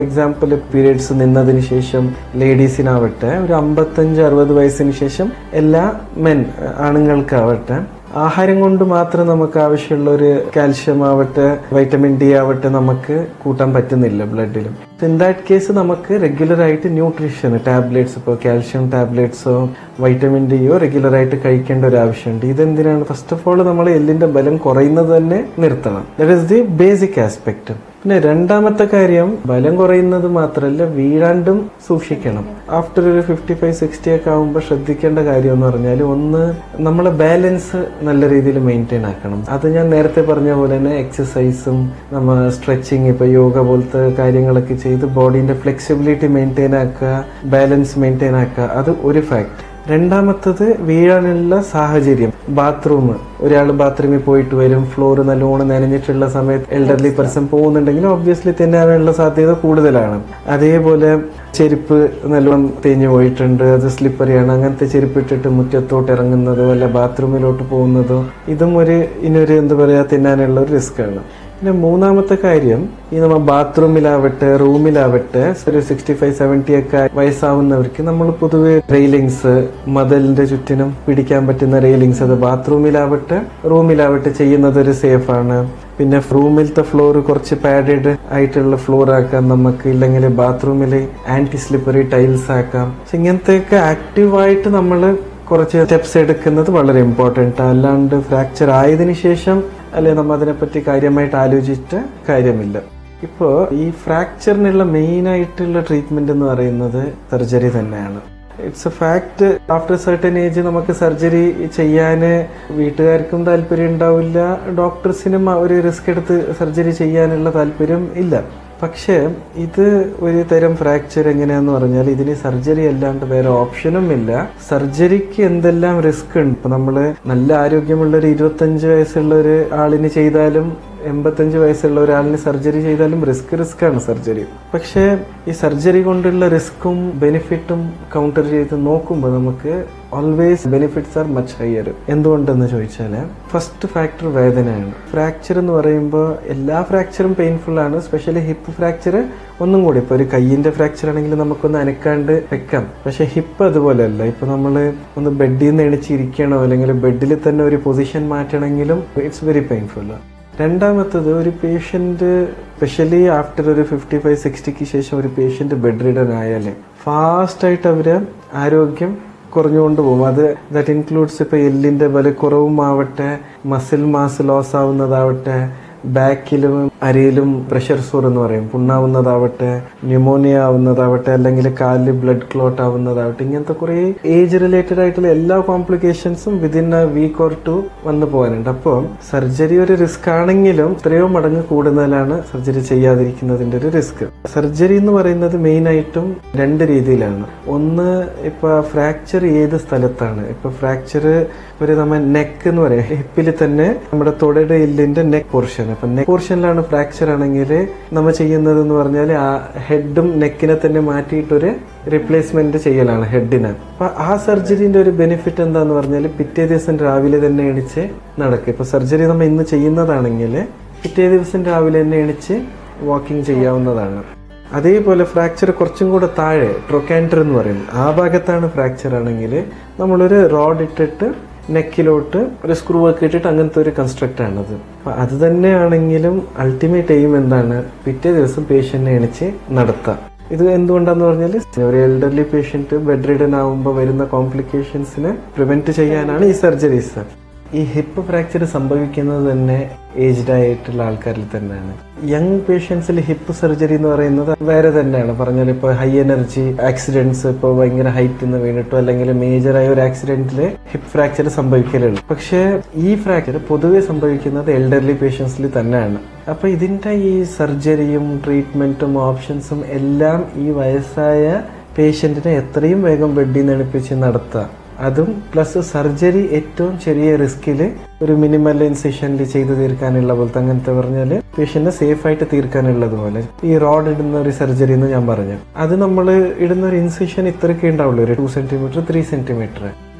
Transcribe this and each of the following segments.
Example periods നിന്നതിന് ശേഷം ലേഡീസിനാവട്ടെ ഒരു 55-60 വയസ്സിന് ശേഷം എല്ലാ ആണുങ്ങൾക്കാവട്ടെ ആഹാരം കൊണ്ട് മാത്രം നമുക്ക് ആവശ്യമുള്ള ഒരു കാൽഷ്യം ആവട്ടെ വൈറ്റമിൻ ഡി ആവട്ടെ നമുക്ക് കൂട്ടാൻ പറ്റുന്നില്ല ബ്ലഡിലും. ഇൻ ദാറ്റ് കേസ് നമുക്ക് റെഗുലറായിട്ട് ന്യൂട്രീഷൻ ടാബ്ലറ്റ്സ്, ഇപ്പോൾ കാൽഷ്യം ടാബ്ലറ്റ്സോ വൈറ്റമിൻ ഡിയോ റെഗുലറായിട്ട് കഴിക്കേണ്ട ഒരു ആവശ്യമുണ്ട്. ഇതെന്തിനാണ്? ഫസ്റ്റ് ഓഫ് ഓൾ നമ്മൾ എല്ലിന്റെ ബലം കുറയുന്നത് തന്നെ നിർത്തണം. That is the basic aspect. പിന്നെ രണ്ടാമത്തെ കാര്യം, ബലം കുറയുന്നത് മാത്രമല്ല വീഴാണ്ടും സൂക്ഷിക്കണം. ആഫ്റ്റർ ഒരു 55-60 ഒക്കെ ആകുമ്പോൾ ശ്രദ്ധിക്കേണ്ട കാര്യം എന്ന് പറഞ്ഞാൽ, ഒന്ന് നമ്മളെ ബാലൻസ് നല്ല രീതിയിൽ മെയിൻറ്റെയിൻ ആക്കണം. അത് ഞാൻ നേരത്തെ പറഞ്ഞ പോലെ തന്നെ എക്സസൈസും നമ്മൾ സ്ട്രെച്ചിങ്, ഇപ്പൊ യോഗ പോലത്തെ കാര്യങ്ങളൊക്കെ ചെയ്ത് ബോഡീന്റെ ഫ്ലെക്സിബിലിറ്റി മെയിൻറ്റെയിൻ ആക്കുക, ബാലൻസ് മെയിൻറ്റെയിൻ ആക്കുക, അത് ഒരു ഫാക്ട്. രണ്ടാമത്തത് വീഴാനുള്ള സാഹചര്യം. ബാത്റൂം, ഒരാൾ ബാത്റൂമിൽ പോയിട്ട് വരും, ഫ്ലോർ നല്ലോണം നനഞ്ഞിട്ടുള്ള സമയത്ത് എൽഡർലി പേഴ്സൺ പോകുന്നുണ്ടെങ്കിൽ ഒബ്വിയസ്ലി തെന്നാനുള്ള സാധ്യത കൂടുതലാണ്. അതേപോലെ ചെരുപ്പ് നല്ലോണം തേഞ്ഞു പോയിട്ടുണ്ട്, അത് സ്ലിപ്പറിയാണ്, അങ്ങനത്തെ ചെരുപ്പ് ഇട്ടിട്ട് മുറ്റത്തോട്ട് ഇറങ്ങുന്നതോ അല്ല ബാത്റൂമിലോട്ട് പോകുന്നതോ ഇതും ഇനൊരു എന്താ പറയാ തിന്നാനുള്ള ഒരു റിസ്ക് ആണ്. പിന്നെ മൂന്നാമത്തെ കാര്യം, ഈ നമ്മൾ ബാത്റൂമിലാവട്ടെ റൂമിലാവട്ടെ ഒരു 65-70 ഒക്കെ വയസ്സാവുന്നവർക്ക് നമ്മൾ പൊതുവെ റെയിലിങ്സ്, മതിലിന്റെ ചുറ്റിനും പിടിക്കാൻ പറ്റുന്ന റെയിലിങ്സ്, അത് ബാത്റൂമിലാവട്ടെ റൂമിലാവട്ടെ ചെയ്യുന്നത് ഒരു സേഫ് ആണ്. പിന്നെ റൂമിലത്തെ ഫ്ലോർ കുറച്ച് പാഡഡ് ആയിട്ടുള്ള ഫ്ലോർ ആക്കാം നമുക്ക്, ഇല്ലെങ്കിൽ ബാത്റൂമിൽ ആന്റി സ്ലിപ്പറി ടൈൽസ് ആക്കാം. ഇങ്ങനത്തെയൊക്കെ ആക്റ്റീവായിട്ട് നമ്മൾ കുറച്ച് സ്റ്റെപ്സ് എടുക്കുന്നത് വളരെ ഇമ്പോർട്ടൻ്റ്. അല്ലാണ്ട് ഫ്രാക്ചർ ആയതിനു ശേഷം അല്ലെ നമ്മൾ അതിനെപ്പറ്റി കാര്യമായിട്ട് ആലോചിച്ചിട്ട് കാര്യമില്ല. ഇപ്പോ ഈ ഫ്രാക്ചറിനുള്ള മെയിൻ ആയിട്ടുള്ള ട്രീറ്റ്മെന്റ് എന്ന് പറയുന്നത് സർജറി തന്നെയാണ്. It's A fact. After certain age നമുക്ക് സർജറി ചെയ്യാൻ വീട്ടുകാർക്കും താല്പര്യം ഉണ്ടാവില്ല, ഡോക്ടേഴ്സിനും ഒരു റിസ്ക് എടുത്ത് സർജറി ചെയ്യാനുള്ള താല്പര്യം ഇല്ല. പക്ഷേ ഇത് ഒരു തരം ഫ്രാക്ചർ എങ്ങനെയാന്ന് പറഞ്ഞാൽ ഇതിന് സർജറി അല്ലാണ്ട് വേറെ ഓപ്ഷനും ഇല്ല. സർജറിക്ക് എന്തെല്ലാം റിസ്ക് ഉണ്ട്. ഇപ്പൊ നമ്മള് നല്ല ആരോഗ്യമുള്ള ഒരു 25 വയസ്സുള്ള ഒരു ആളിന് ചെയ്താലും 85 വയസ്സുള്ള ഒരാളിന് സർജറി ചെയ്താലും റിസ്ക് ആണ് സർജറി. പക്ഷേ ഈ സർജറി കൊണ്ടുള്ള റിസ്ക്കും ബെനിഫിറ്റും കൗണ്ടർ ചെയ്ത് നോക്കുമ്പോൾ നമുക്ക് always benefits are much higher. എന്തുകൊണ്ടെന്ന് ചോദിച്ചാൽ ഫസ്റ്റ് ഫാക്ടർ വേദനയാണ്. ഫ്രാക്ചർ എന്ന് പറയുമ്പോൾ എല്ലാ ഫ്രാക്ചറും പെയിൻഫുൾ ആണ്. സ്പെഷ്യലി ഹിപ്പ് ഫ്രാക്ചർ ഒന്നും കൂടി. ഇപ്പൊ ഒരു കയ്യിന്റെ ഫ്രാക്ചർ ആണെങ്കിൽ നമുക്കൊന്ന് അനക്കാണ്ട് വെക്കാം. പക്ഷെ ഹിപ്പ് അതുപോലെയല്ല. ഇപ്പൊ നമ്മള് ഒന്ന് ബെഡിൽ നിന്ന് എണിച്ചിരിക്കണോ അല്ലെങ്കിൽ ബെഡിൽ തന്നെ ഒരു പൊസിഷൻ മാറ്റണമെങ്കിലും ഇറ്റ്സ് വെരി പെയിൻഫുൾ. രണ്ടാമത്തത്, ഒരു പേഷ്യന്റ് സ്പെഷ്യലി ആഫ്റ്റർ ഒരു 55-60 ശേഷം ഒരു പേഷ്യന്റ് ബെഡ് റിഡൻ ആയാലേ ഫാസ്റ്റ് ആയിട്ട് അവര് ആരോഗ്യം കുറഞ്ഞുകൊണ്ട് പോകും. ദാറ്റ് ഇൻക്ലൂഡ്സ് ഇപ്പൊ എല്ലിന്റെ ബലക്കുറവും ആവട്ടെ, മസിൽ മാസ് ലോസ് ആവുന്നതാവട്ടെ, ബാക്കിലും അരയിലും പ്രഷർ സോർ എന്ന് പറയും പുണ്ണാവുന്നതാവട്ടെ, ന്യൂമോണിയ ആവുന്നതാവട്ടെ, അല്ലെങ്കിൽ കാലിൽ ബ്ലഡ് ക്ലോട്ട് ആവുന്നതാവട്ടെ, ഇങ്ങനത്തെ കുറെ ഏജ് റിലേറ്റഡ് ആയിട്ടുള്ള എല്ലാ കോംപ്ലിക്കേഷൻസും വിതിൻ എ വീക്ക് ഓർ 2 വന്നു പോകാനുണ്ട്. അപ്പോൾ സർജറി ഒരു റിസ്ക് ആണെങ്കിലും എത്രയോ മടങ്ങ് കൂടുതലാണ് സർജറി ചെയ്യാതിരിക്കുന്നതിന്റെ ഒരു റിസ്ക്. സർജറി എന്ന് പറയുന്നത് മെയിൻ ആയിട്ടും 2 രീതിയിലാണ്. ഒന്ന്, ഇപ്പൊ ഫ്രാക്ചർ ഏത് സ്ഥലത്താണ്. ഇപ്പൊ ഫ്രാക്ചർ ഒരു നമ്മൾ നെക്ക് എന്ന് പറയാം, ഹിപ്പിൽ തന്നെ നമ്മുടെ തുടയുടെ എല്ലിന്റെ നെക്ക് പോർഷൻ. അപ്പൊ നെക്ക് പോർഷനിലാണ് ഫ്രാക്ചർ ആണെങ്കിൽ നമ്മൾ ചെയ്യുന്നത് എന്ന് പറഞ്ഞാൽ ആ ഹെഡും നെക്കിനെ തന്നെ മാറ്റിയിട്ടൊരു റിപ്ലേസ്മെന്റ് ചെയ്യലാണ് ഹെഡിന്. അപ്പൊ ആ സർജറിന്റെ ഒരു ബെനിഫിറ്റ് എന്താന്ന് പറഞ്ഞാൽ പിറ്റേ ദിവസം രാവിലെ തന്നെ എണിച്ച് നടക്കും. ഇപ്പൊ സർജറി നമ്മൾ ഇന്ന് ചെയ്യുന്നതാണെങ്കിൽ പിറ്റേ ദിവസം രാവിലെ തന്നെ എണിച്ച് വാക്കിംഗ് ചെയ്യാവുന്നതാണ്. അതേപോലെ ഫ്രാക്ചർ കുറച്ചും കൂടെ താഴെ ട്രൊക്കാൻഡർ എന്ന് പറയും, ആ ഭാഗത്താണ് ഫ്രാക്ചർ ആണെങ്കിൽ നമ്മളൊരു റോഡ് ഇട്ടിട്ട് നെക്കിലോട്ട് ഒരു സ്ക്രൂ ഒക്കെ ഇട്ടിട്ട് അങ്ങനത്തെ ഒരു കൺസ്ട്രക്റ്റ് ആണത്. അപ്പൊ അത് തന്നെയാണെങ്കിലും അൾട്ടിമേറ്റ് എയിം എന്താണ്, പിറ്റേ ദിവസം പേഷ്യന്റിനെ എണിച്ച് നടത്താം. ഇത് എന്തുകൊണ്ടാന്ന് പറഞ്ഞാൽ ഒരു എൽഡർലി പേഷ്യന്റ് ബെഡ് റിഡൻ ആവുമ്പോൾ വരുന്ന കോംപ്ലിക്കേഷൻസിനെ പ്രിവെന്റ് ചെയ്യാനാണ് ഈ സർജറീസ്. ഈ ഹിപ്പ് ഫ്രാക്ചർ സംഭവിക്കുന്നത് തന്നെ ഏജ്ഡ് ആയിട്ടുള്ള ആൾക്കാരിൽ തന്നെയാണ്. യങ് പേഷ്യൻസിൽ ഹിപ്പ് സർജറി എന്ന് പറയുന്നത് വേറെ തന്നെയാണ്. പറഞ്ഞാൽ ഇപ്പൊ ഹൈ എനർജി ആക്സിഡന്റ്സ്, ഇപ്പൊ ഭയങ്കര ഹൈറ്റിൽ നിന്ന് വീണിട്ടോ അല്ലെങ്കിൽ മേജറായ ഒരു ആക്സിഡന്റില് ഹിപ്പ് ഫ്രാക്ചർ സംഭവിക്കലുള്ളൂ. പക്ഷെ ഈ ഫ്രാക്ചർ പൊതുവെ സംഭവിക്കുന്നത് എൽഡർലി പേഷ്യൻസിൽ തന്നെയാണ്. അപ്പൊ ഇതിന്റെ ഈ സർജറിയും ട്രീറ്റ്മെന്റും ഓപ്ഷൻസും എല്ലാം ഈ വയസ്സായ പേഷ്യന്റിനെ എത്രയും വേഗം ബെഡിൽ നിന്ന് എണിപ്പിച്ച് നടത്താം. അതും പ്ലസ് സർജറി ഏറ്റവും ചെറിയ റിസ്കിൽ ഒരു മിനിമൽ ഇൻസിഷനിൽ ചെയ്തു തീർക്കാനുള്ള പോലത്തെ, അങ്ങനത്തെ പറഞ്ഞാല് പേഷ്യന്റിനെ സേഫ് ആയിട്ട് തീർക്കാനുള്ളത് പോലെ ഈ റോഡ് ഇടുന്ന ഒരു സർജറി എന്ന് ഞാൻ പറഞ്ഞു. അത് നമ്മൾ ഇടുന്ന ഒരു ഇൻസിഷൻ ഇത്രയൊക്കെ ഉണ്ടാവുള്ളൂ, ഒരു 2 സെന്റിമീറ്റർ 3 സെന്റിമീറ്റർ.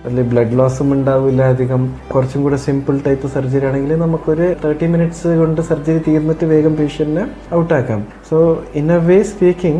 വലിയ ബ്ലഡ് ലോസും ഉണ്ടാവില്ല അധികം. കുറച്ചും കൂടെ സിമ്പിൾ ടൈപ്പ് സർജറി ആണെങ്കിൽ നമുക്കൊരു 30 മിനിറ്റ്സ് കൊണ്ട് സർജറി തീർന്നിട്ട് വേഗം പേഷ്യന്റിനെ ഔട്ടാക്കാം. So in a way speaking